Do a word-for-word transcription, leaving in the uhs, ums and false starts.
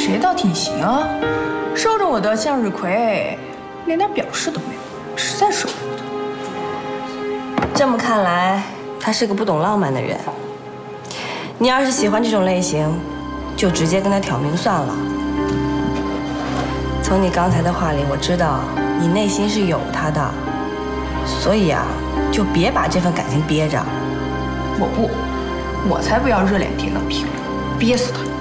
谁倒挺行啊，收着我的向日葵，连点表示都没有，实在舍不得。 这么看来，他是个不懂浪漫的人。你要是喜欢这种类型，就直接跟他挑明算了。从你刚才的话里，我知道你内心是有他的，所以啊，就别把这份感情憋着。 我不，我才不要热脸贴冷屁股，憋死他！